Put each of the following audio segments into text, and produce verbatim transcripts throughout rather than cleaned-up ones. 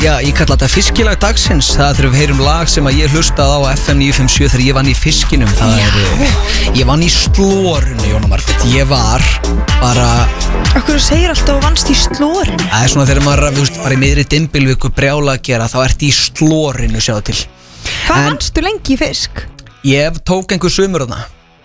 Já, ég kalla þetta fiskilag dagsins. Það þegar við heyrum lag sem að ég hlustaði á F M níu fimm sjö þegar ég vann í fiskinum. Það er, ég vann í slórunni, Jóna Margrét. Ég var bara... Akkur þú segir alltaf að vannst í slórunni? Það er svona þegar maður, þú veist, bara í miðri dimbilviku brjála að gera, þá ert í slórinu, sjáðu til. Hvað vannstu lengi í fisk? Ég tók einhver sumur þarna.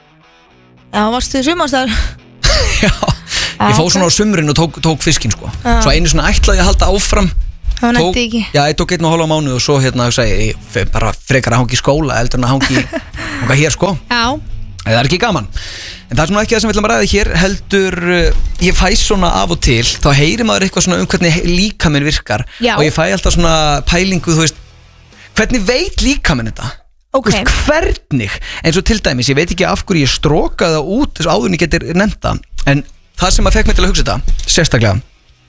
Já, varstu þið sumarstæður? Já, ég fóð svona á sumurinn og tók, tók fiskin, sko. Já. Svo einu svona ætlaði að halda áfram. Það nætti ekki. Já, ég tók einn og hálfa mánuð og svo hérna, ég, ég bara frekar að hangi í skóla heldur en að hangi, hangi hér, sko. Já. Það er ekki gaman. En það er svona ekki það sem við ætlum að ræða hér, heldur, ég fæ svona af og til, þá heyrir maður eitthvað svona um hvernig líkaminn virkar. Já. Og ég fæ alltaf svona pælingu, þú veist, hvernig veit líkaminn þetta? Ok. Þú veist, hvernig? Eins og til dæmis, ég veit ekki af hverju ég strókaði það út, þess áður en ég getur nefnt það. En það sem að fekk mig til að hugsa þetta, sérstaklega,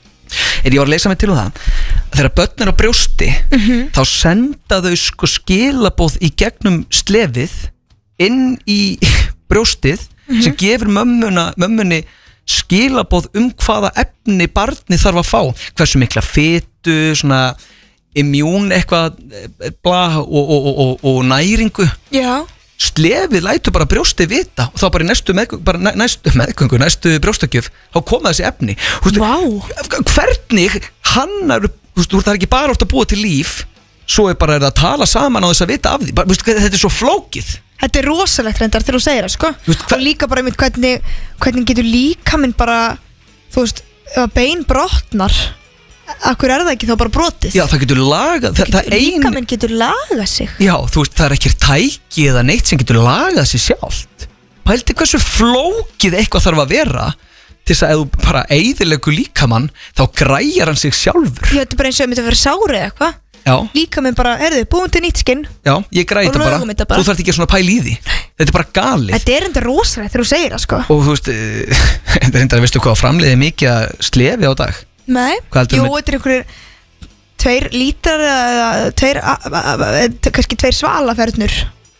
er ég var að leysa mig til um það að þegar börn er á brjósti mm-hmm. þá senda þau sko skilabóð í gegnum slefið inn í brjóstið mm-hmm. sem gefur mömmuna, mömmunni skilabóð um hvaða efni barni þarf að fá, hversu mikla fitu, svona immún eitthvað bla, og, og, og, og næringu. Já. Slefið lætur bara brjóstið vita og þá bara í næstu meðgöngu, bara næstu meðgöngu, næstu brjóstakjöf, þá koma þessi efni. Wow. Hvernig hannar, þú veist, það er ekki bara ofta að búa til líf, svo er bara að tala saman á þess að vita af því. Bara, veist, þetta er svo flókið. Þetta er rosalegt reyndar þegar þú segir það, sko. Veist, og líka bara einmitt hvernig, hvernig getur líkaminn bara, þú veist, ef að bein brotnar, akkur er það ekki þá bara brotið? Já, það getur lagað það, það ein... Líkaminn getur lagað sig. Já, þú veist, það er ekki tæki eða neitt sem getur lagað sig sjálft. Pældi hversu flókið eitthvað þarf að vera til þess að ef þú bara eyðilegu líkamann þá græjar hann sig sjálfur. Já, þetta er bara eins og að þetta vera sárið eitthvað. Já. Líkaminn bara, erðu, búin til nýtt skinn. Já, ég græði þetta bara. bara Þú þarf ekki svona pæli í því. Þetta er bara galið. Þetta er enda rosalegt þegar þú segir það, sko. Og þú veist, þetta er enda, veistu hvað, framleiði mikið að slefi á dag? Nei, jú, þetta er einhverjir tveir lítar eða tveir, kannski tveir svalafernur.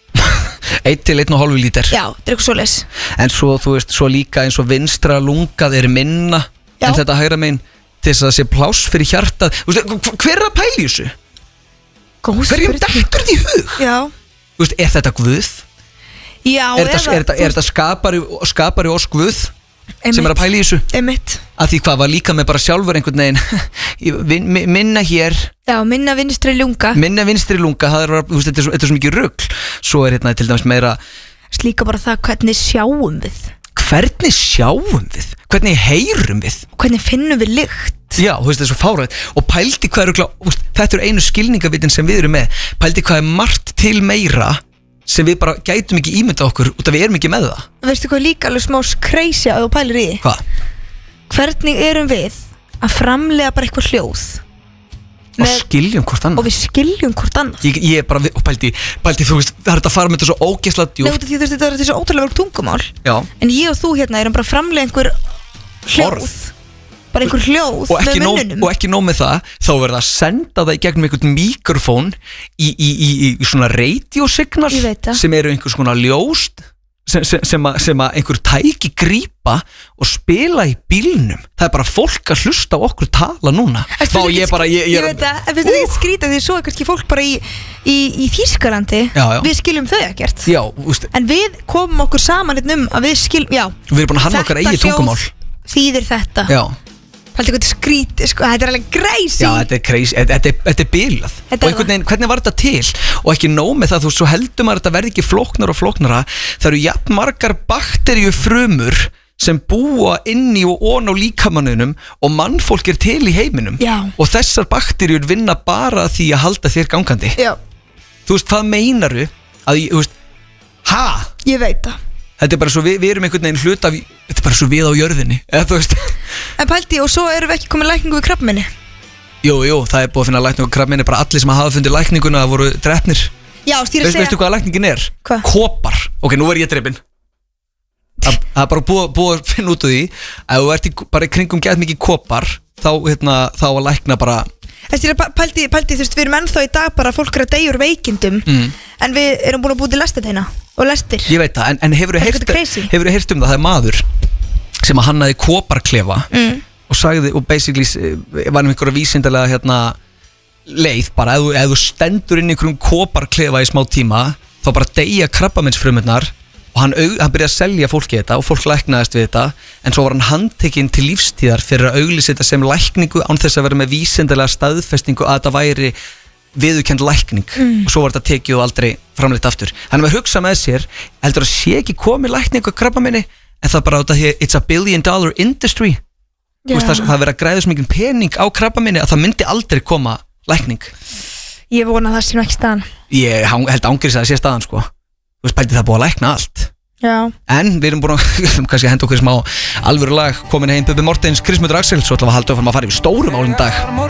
Eitt til einn og hálfu lítar. Já, þetta er eitthvað svoleiðis. En svo, þú veist, svo líka eins og vinstra lungað er minna Já. En þetta hægra megin til þess að það sé pláss fyrir hjartað. Þú veist, hver er að pæla í þessu? Hverjum dettur því hug? Já. Þú veist, er þetta Guð? Já, er þetta, er þetta, er þetta skapari, skapari og Guð? Sem er að pæla í þessu Einmitt. Að því hvað var líka með bara sjálfur einhvern veginn minna hér Já, minna vinstri lunga minna vinstri lunga, það er, veist, þetta, er svo, þetta er svo mikið rugl. Svo er hérna til dæmis meira slíka bara það hvernig sjáum við hvernig sjáum við hvernig heyrum við hvernig finnum við lykt. Já, þú veist, þetta er svo fárænlegt. Og pældi hvað er rugla, þetta er einu skilningavitin sem við erum með. Pældi hvað er margt til meira sem við bara gætum ekki ímynda okkur út af við erum ekki með það. Veistu hvað líka alveg smá crazy að þú pælir í? Hvað? Hvernig erum við að framlega bara eitthvað hljóð og skiljum hvort annað og við skiljum hvort annað ég, ég er bara, og pældi, pældi þú veist, það er þetta að fara með þetta svo ógeðslega djúpt. Nei, því, þetta er þessu ótrúlega verið tungumál. Já. En ég og þú hérna erum bara að framlega einhver hljóð Orð. Bara einhver hljóð og með munnunum og ekki nóg með það, þá verður það að senda það í gegnum einhvern mikrofón í, í, í, í svona radiosignal sem eru einhvers svona ljóst sem, sem, sem, að, sem að einhver tæki grípa og spila í bílnum. Það er bara fólk að hlusta á okkur tala núna. Þá ég bara ég, ég, ég veit að, en finnst þetta ekki skrýta því svo er kannski fólk bara í, í, í Þýskalandi já, já. Við skiljum þau ekkert já, úst, en við komum okkur saman um að við skiljum, já við erum búin að hanna okkar eigið tungumál. Þýðir þetta já Haldi hvað þetta skrítið, sko, þetta er alveg crazy. Já, þetta er crazy, þetta er, þetta er bilað. Og einhvern veginn, hvernig var þetta til? Og ekki nóg með það, þú veist, svo heldur maður að þetta verði ekki flóknar og flóknara. Það eru jafn margar bakteríufrumur sem búa inni og ón á líkamanninum og mannfólk er til í heiminum. Já. Og þessar bakteríur vinna bara því að halda þér gangandi. Já. Þú veist, hvað meinaru að, þú veist, ha? Ég veit það. Þetta er bara svo, við, við erum einhvern veginn hlut af, þetta er bara svo við á jörðinni, eða þú veist. En pælti, og svo erum við ekki komið lækningu við krabbminni. Jú, jú, það er búið að finna lækningu við krabbminni, bara allir sem hafa fundið lækninguna það voru drepnir. Já, stýra að segja. Veistu hvað lækningin er? Hvað? Kopar. Ok, nú er ég drepin. Það, það er bara búið, búið að finna út af því, að þú ert í, bara í kringum gett mikið kopar, þá, hérna, þá að lækna bara... Stýra, pælti, pælti, þú veist, við erum ennþá í dag bara fólk er að deyja úr veikindum, mm. en við erum búin að búið til lestirteina. Og lestir. Ég veit það, en, en hefur þú heyrt um það, það er maður sem að hannaði koparklefa mm. og sagði, og basically var um einhverja vísindalega hérna, leið bara, ef þú, ef þú stendur inn í einhverjum koparklefa í smá tíma þá bara deyja krabbameinsfrumurnar og hann, hann byrjaði að selja fólki þetta og fólk læknaðist við þetta en svo var hann handtekinn til lífstíðar fyrir að auglýsa þetta sem lækningu án þess að vera með vísindalega staðfestingu að þetta væri viðurkennd lækning mm. og svo var þetta tekið og aldrei framleitt aftur. Þannig að maður hugsa með sér heldur að sé ekki komið lækning á krabbameini en það bara á þetta hér it's a billion dollar industry yeah. veist, það, það verið að græða svo mikið pening á krabbameini að það myndi aldrei koma lækning. Ég vona það sé nú ekki staðan. Ég held ángriðs að það sé staðan sko. Þú veist, bæti það búið að lækna allt. Já. En við erum búin að kannski henda okkur smá alvöru lag komin heim Bubbi Mortens, Krismundur Axel svo ætlum við að halda áfram að fara yfir stórum málum í dag.